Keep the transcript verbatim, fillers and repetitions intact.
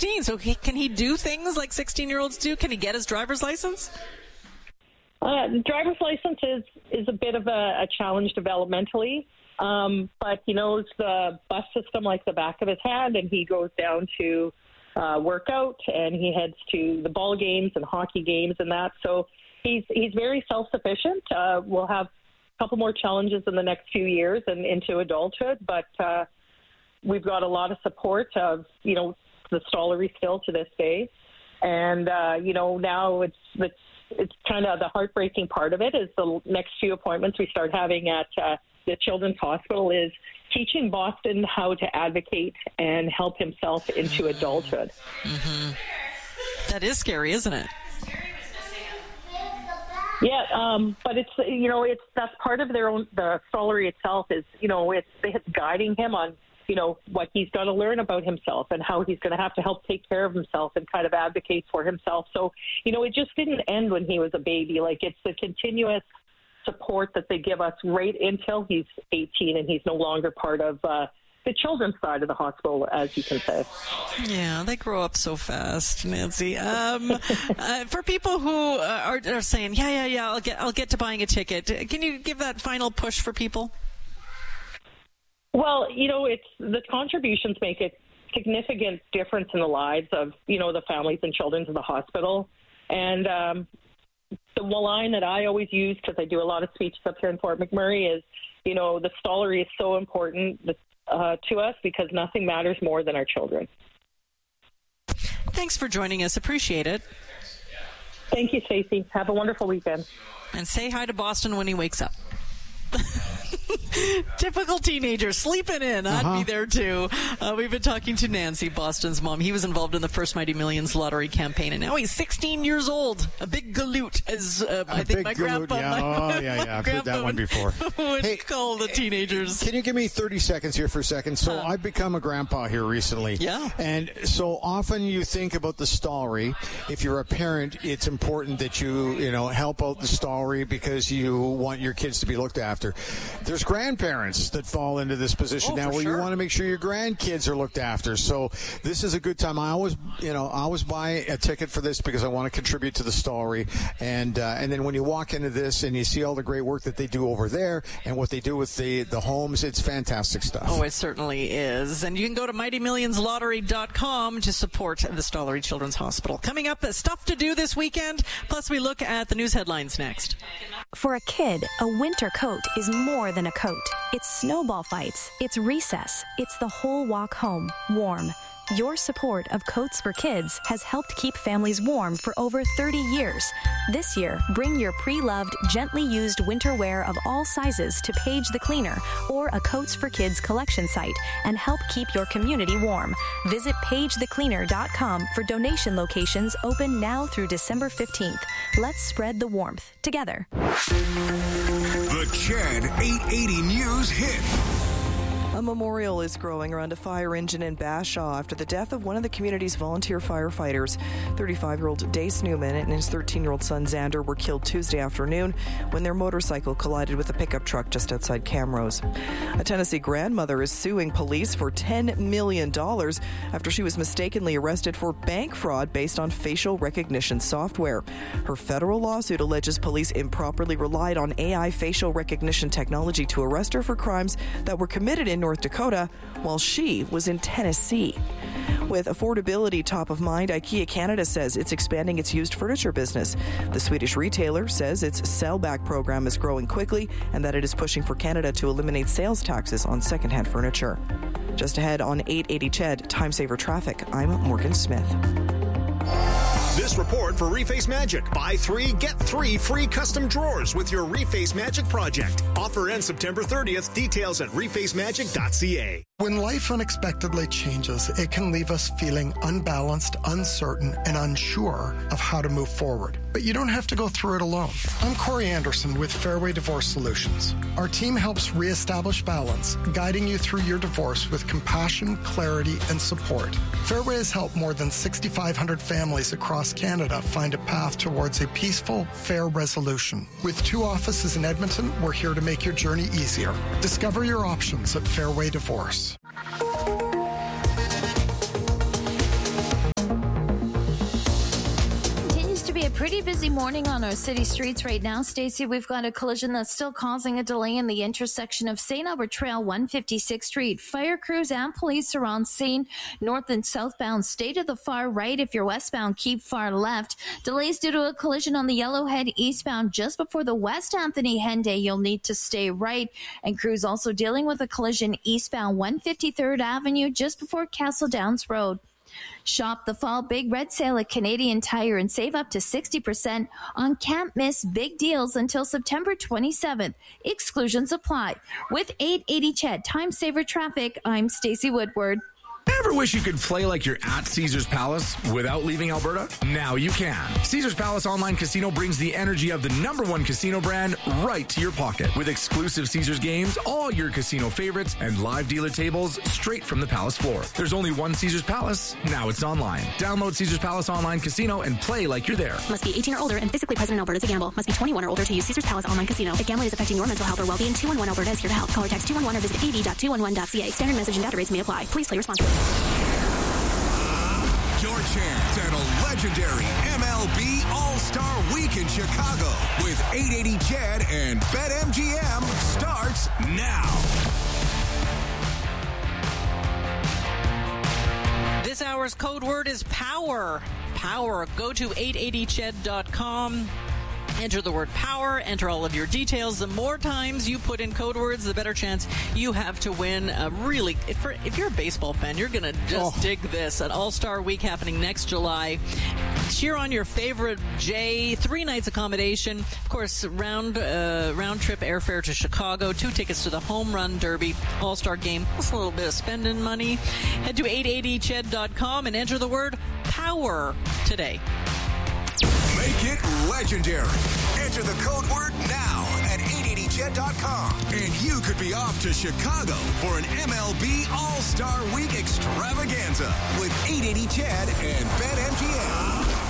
sixteen, so he, can he do things like sixteen-year-olds do? Can he get his driver's license? Uh, the driver's license is, is a bit of a, a challenge developmentally, um, but he knows the bus system like the back of his hand, and he goes down to uh, work out, and he heads to the ball games and hockey games and that. So he's he's very self-sufficient. Uh, we'll have a couple more challenges in the next few years and into adulthood, but uh, we've got a lot of support of, you know, the Stollery still to this day. And, uh, you know, now it's, it's, it's kind of the heartbreaking part of it is the next few appointments we start having at uh, the Children's Hospital is teaching Boston how to advocate and help himself into adulthood. Mm-hmm. That is scary, isn't it? Yeah, um, but it's, you know, it's that's part of their own, the Stollery itself is, you know, it's, it's guiding him on, you know, what he's got to learn about himself and how he's going to have to help take care of himself and kind of advocate for himself. So, you know, it just didn't end when he was a baby. Like, it's the continuous support that they give us right until he's eighteen and he's no longer part of uh, the children's side of the hospital, as you can say. Yeah, they grow up so fast, Nancy. Um, uh, for people who are, are saying, yeah, yeah, yeah, I'll get, I'll get to buying a ticket. Can you give that final push for people? Well, you know, it's the contributions make a significant difference in the lives of, you know, the families and children of the hospital. And um, the line that I always use, because I do a lot of speeches up here in Fort McMurray, is, you know, the Stollery is so important uh, to us because nothing matters more than our children. Thanks for joining us. Appreciate it. Thank you, Stacey. Have a wonderful weekend. And say hi to Boston when he wakes up. Typical teenager sleeping in. I'd uh-huh. be there too. Uh, we've been talking to Nancy, Boston's mom. He was involved in the first Mighty Millions lottery campaign, and now he's sixteen years old. A big galoot, as uh, I think my galoot, grandpa. Yeah. My, oh yeah, yeah. I've heard that one before. Would hey, call the teenagers. Can you give me thirty seconds here for a second? So uh, I've become a grandpa here recently. Yeah. And so often you think about the Stollery. If you're a parent, it's important that you you know help out the Stollery because you want your kids to be looked after. There's grandparents that fall into this position oh, now where sure. you want to make sure your grandkids are looked after. So this is a good time. I always, you know, I always buy a ticket for this because I want to contribute to the Stollery. And uh, and then when you walk into this and you see all the great work that they do over there and what they do with the, the homes, it's fantastic stuff. Oh, it certainly is. And you can go to mighty millions lottery dot com to support the Stollery Children's Hospital. Coming up, stuff to do this weekend. Plus, we look at the news headlines next. For a kid, a winter coat is more than a coat. It's snowball fights, it's recess, it's the whole walk home, warm. Your support of Coats for Kids has helped keep families warm for over thirty years. This year, bring your pre-loved, gently used winter wear of all sizes to Paige the Cleaner or a Coats for Kids collection site and help keep your community warm. Visit page the cleaner dot com for donation locations open now through December fifteenth. Let's spread the warmth together. The Chad eight eighty News hit. A memorial is growing around a fire engine in Bashaw after the death of one of the community's volunteer firefighters. thirty-five-year-old Dace Newman and his thirteen-year-old son Xander were killed Tuesday afternoon when their motorcycle collided with a pickup truck just outside Camrose. A Tennessee grandmother is suing police for ten million dollars after she was mistakenly arrested for bank fraud based on facial recognition software. Her federal lawsuit alleges police improperly relied on A I facial recognition technology to arrest her for crimes that were committed in North Dakota while she was in Tennessee. With affordability top of mind, IKEA Canada says it's expanding its used furniture business. The Swedish retailer says its sellback program is growing quickly and that it is pushing for Canada to eliminate sales taxes on secondhand furniture. Just ahead on eight eighty C H E D, Time Saver Traffic, I'm Morgan Smith. This report for Reface Magic. Buy three, get three free custom drawers with your Reface Magic project. Offer ends September thirtieth. Details at reface magic dot c a. When life unexpectedly changes, it can leave us feeling unbalanced, uncertain, and unsure of how to move forward. But you don't have to go through it alone. I'm Corey Anderson with Fairway Divorce Solutions. Our team helps reestablish balance, guiding you through your divorce with compassion, clarity, and support. Fairway has helped more than six thousand five hundred families across Canada find a path towards a peaceful, fair resolution. With two offices in Edmonton, we're here to make your journey easier. Discover your options at Fairway Divorce. pretty busy morning on our city streets right now, Stacey. We've got a collision that's still causing a delay in the intersection of Saint Albert Trail, one fifty-sixth Street. Fire crews and police are on scene. North and southbound, stay to the far right. If you're westbound, keep far left. Delays due to a collision on the Yellowhead eastbound just before the West Anthony Henday. You'll need to stay right. And crews also dealing with a collision eastbound one fifty-third Avenue just before Castle Downs Road. Shop the fall big red sale at Canadian Tire and save up to sixty percent on can't miss big deals until September twenty-seventh. Exclusions apply. With eight eighty C H E D Time Saver Traffic, I'm Stacey Woodward. Ever wish you could play like you're at Caesars Palace without leaving Alberta? Now you can. Caesars Palace Online Casino brings the energy of the number one casino brand right to your pocket. With exclusive Caesars games, all your casino favorites, and live dealer tables straight from the Palace floor. There's only one Caesars Palace. Now it's online. Download Caesars Palace Online Casino and play like you're there. Must be eighteen or older and physically present in Alberta to gamble. Must be twenty-one or older to use Caesars Palace Online Casino. If gambling is affecting your mental health or well-being, two one one Alberta is here to help. Call or text two one one or visit a v dot two one one dot c a. Standard message and data rates may apply. Please play responsibly. Your chance at a legendary M L B All-Star Week in Chicago with eight eighty C H E D and BetMGM starts now. This hour's code word is power. Power. Go to eight eighty C H E D dot com. Enter the word power, enter all of your details. The more times you put in code words, the better chance you have to win. Uh, really, if, for, if you're a baseball fan, you're going to just oh. dig this. An All-Star Week happening next July. Cheer on your favorite Jay. Three nights accommodation. Of course, round uh, round trip airfare to Chicago. Two tickets to the Home Run Derby All-Star Game. Just a little bit of spending money. Head to eight eighty C H E D dot com and enter the word power today. Make it legendary. Enter the code word now at eight eighty C H E D dot com. And you could be off to Chicago for an M L B All-Star Week extravaganza with eight eighty C H E D and BetMGM.